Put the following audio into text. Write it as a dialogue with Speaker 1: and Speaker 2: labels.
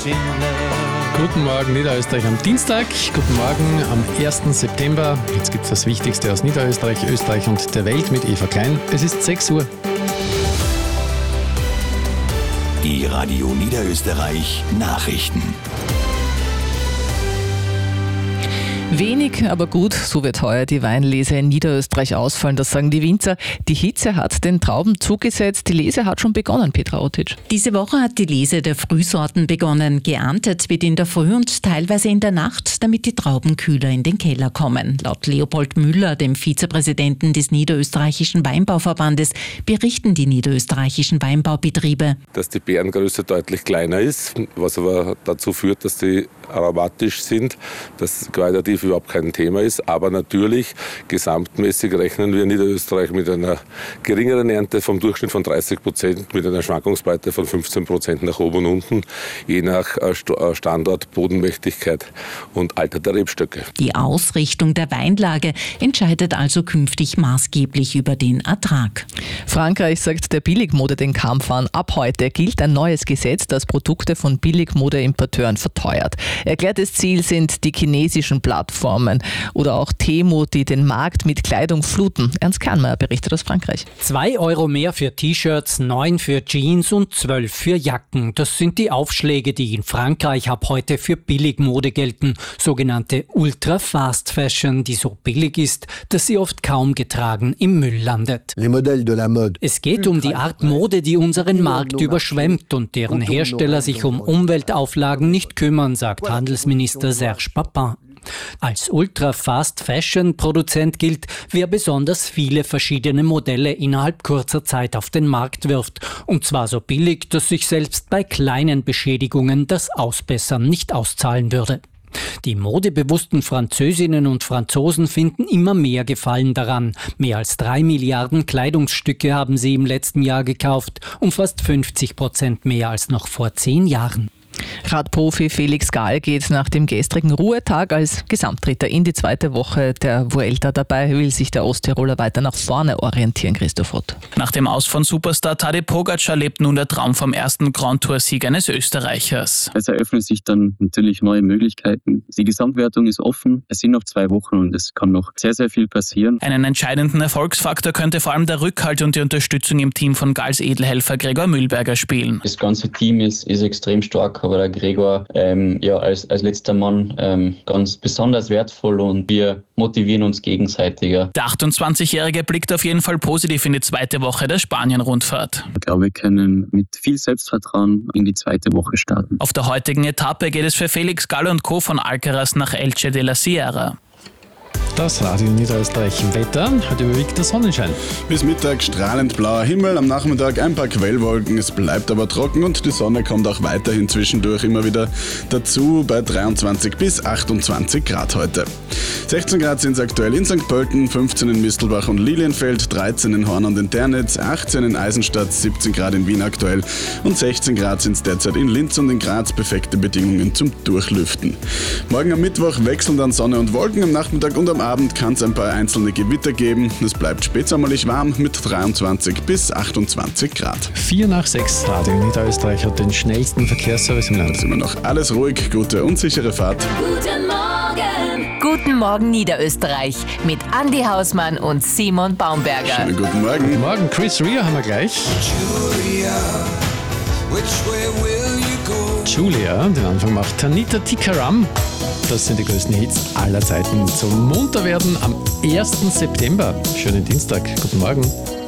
Speaker 1: Guten Morgen Niederösterreich am Dienstag, guten Morgen am 1. September. Jetzt gibt es das Wichtigste aus Niederösterreich, Österreich und der Welt mit Eva Klein. Es ist 6 Uhr.
Speaker 2: Die Radio Niederösterreich Nachrichten.
Speaker 3: Wenig, aber gut, so wird heuer die Weinlese in Niederösterreich ausfallen, das sagen die Winzer. Die Hitze hat den Trauben zugesetzt, die Lese hat schon begonnen, Petra Otic.
Speaker 4: Diese Woche hat die Lese der Frühsorten begonnen. Geerntet wird in der Früh und teilweise in der Nacht, damit die Trauben kühler in den Keller kommen. Laut Leopold Müller, dem Vizepräsidenten des Niederösterreichischen Weinbauverbandes, berichten die niederösterreichischen Weinbaubetriebe,
Speaker 5: dass die Beerengröße deutlich kleiner ist, was aber dazu führt, dass sie aromatisch sind, dass qualitativ überhaupt kein Thema ist. Aber natürlich, gesamtmäßig rechnen wir in Niederösterreich mit einer geringeren Ernte vom Durchschnitt von 30%, mit einer Schwankungsbreite von 15% nach oben und unten, je nach Standort, Bodenmächtigkeit und Alter der Rebstöcke.
Speaker 4: Die Ausrichtung der Weinlage entscheidet also künftig maßgeblich über den Ertrag.
Speaker 3: Frankreich sagt der Billigmode den Kampf an. Ab heute gilt ein neues Gesetz, das Produkte von Billigmode-Importeuren verteuert. Erklärtes Ziel sind die chinesischen Plattformen oder auch Temu, die den Markt mit Kleidung fluten. Ernst Kernmeier berichtet aus Frankreich.
Speaker 6: 2 Euro mehr für T-Shirts, 9 für Jeans und 12 für Jacken. Das sind die Aufschläge, die in Frankreich ab heute für Billigmode gelten. Sogenannte Ultra-Fast Fashion, die so billig ist, dass sie oft kaum getragen im Müll landet. Es geht um die Art Mode, die unseren Markt überschwemmt und deren Hersteller sich um Umweltauflagen nicht kümmern, sagt Handelsminister Serge Papin. Als Ultra-Fast-Fashion-Produzent gilt, wer besonders viele verschiedene Modelle innerhalb kurzer Zeit auf den Markt wirft. Und zwar so billig, dass sich selbst bei kleinen Beschädigungen das Ausbessern nicht auszahlen würde. Die modebewussten Französinnen und Franzosen finden immer mehr Gefallen daran. Mehr als 3 Milliarden Kleidungsstücke haben sie im letzten Jahr gekauft, um fast 50% mehr als noch vor 10 Jahren.
Speaker 3: Radprofi Felix Gahl geht nach dem gestrigen Ruhetag als Gesamtdritter in die zweite Woche der Vuelta. Dabei will sich der Osttiroler weiter nach vorne orientieren, Christoph Roth.
Speaker 7: Nach dem Aus von Superstar Tadej Pogačar lebt nun der Traum vom ersten Grand Tour-Sieg eines Österreichers.
Speaker 8: Es eröffnen sich dann natürlich neue Möglichkeiten. Die Gesamtwertung ist offen. Es sind noch 2 Wochen und es kann noch sehr, sehr viel passieren.
Speaker 7: Einen entscheidenden Erfolgsfaktor könnte vor allem der Rückhalt und die Unterstützung im Team von Gahls Edelhelfer Gregor Mühlberger spielen.
Speaker 8: Das ganze Team ist extrem stark, aber der Gregor als letzter Mann ganz besonders wertvoll und wir motivieren uns gegenseitiger.
Speaker 7: Der 28-Jährige blickt auf jeden Fall positiv in die zweite Woche der Spanien-Rundfahrt.
Speaker 8: Ich glaube, wir können mit viel Selbstvertrauen in die zweite Woche starten.
Speaker 7: Auf der heutigen Etappe geht es für Felix Gahl und Co. von Alcaraz nach Elche de la Sierra.
Speaker 1: Das Radio Niederösterreich Wetter, heute überwiegt der Sonnenschein.
Speaker 9: Bis Mittag strahlend blauer Himmel, am Nachmittag ein paar Quellwolken, es bleibt aber trocken und die Sonne kommt auch weiterhin zwischendurch immer wieder dazu bei 23 bis 28 Grad heute. 16 Grad sind es aktuell in St. Pölten, 15 in Mistelbach und Lilienfeld, 13 in Horn und in Ternitz, 18 in Eisenstadt, 17 Grad in Wien aktuell und 16 Grad sind es derzeit in Linz und in Graz, perfekte Bedingungen zum Durchlüften. Morgen am Mittwoch wechseln dann Sonne und Wolken, am Nachmittag und am Abend kann es ein paar einzelne Gewitter geben. Es bleibt spätsommerlich warm mit 23 bis 28 Grad.
Speaker 1: 4 nach 6, Radio Niederösterreich hat den schnellsten Verkehrsservice im Land.
Speaker 9: Da ist immer noch alles ruhig, gute und sichere Fahrt.
Speaker 10: Guten Morgen!
Speaker 4: Guten Morgen Niederösterreich mit Andi Hausmann und Simon Baumberger.
Speaker 9: Schönen guten Morgen.
Speaker 1: Guten Morgen, Chris Rea haben wir gleich. Julia, den Anfang macht Tanita Tikaram. Das sind die größten Hits aller Zeiten. Zum Munterwerden am 1. September. Schönen Dienstag. Guten Morgen.